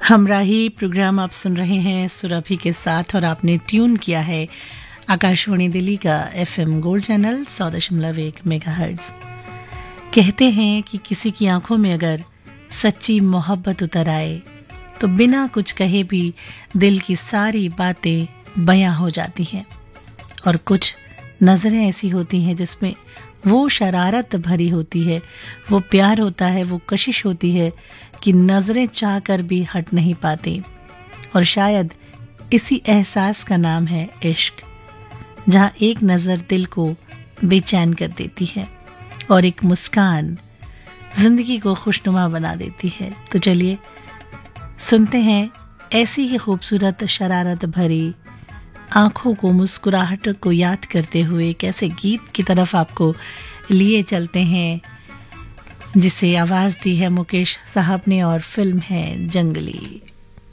हमराही programme आप सुन रहे हैं सुरभि के साथ और आपने ट्यून किया है आकाशवाणी दिल्ली का FM गोल्ड चैनल 100.1 मेगाहर्ट्ज। कहते हैं कि किसी की आंखों में अगर सच्ची मोहब्बत उतर आए तो बिना कुछ कहे भी दिल की सारी बातें बयां हो जाती हैं। और कुछ नज़रें ऐसी होती हैं जिसमें वो शरारत भरी होती है, वो प्यार होता है, वो कशिश होती है कि नज़रें चाह कर भी हट नहीं पाती। और शायद इसी एहसास का नाम है इश्क, जहाँ एक नज़र दिल को बेचैन कर देती है और एक मुस्कान ज़िंदगी को खुशनुमा बना देती है। तो चलिए सुनते हैं ऐसी ही खूबसूरत शरारत भरी आँखों को, मुस्कुराहट को याद करते हुए कैसे गीत की तरफ आपको लिए चलते हैं, जिसे आवाज़ दी है मुकेश साहब ने और फिल्म है जंगली।